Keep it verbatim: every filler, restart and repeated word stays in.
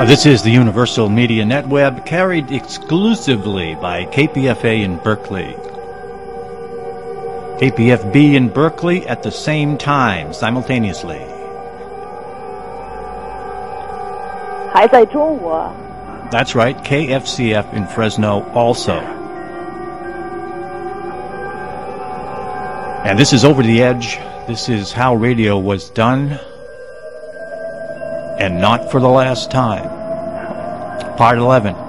This is the Universal Media Netweb, carried exclusively by K P F A in Berkeley. K P F B in Berkeley at the same time, simultaneously. 还在中午。 That's right, K F C F in Fresno also. And this is Over the Edge. This is how radio was done, and not for the last time. Part eleven.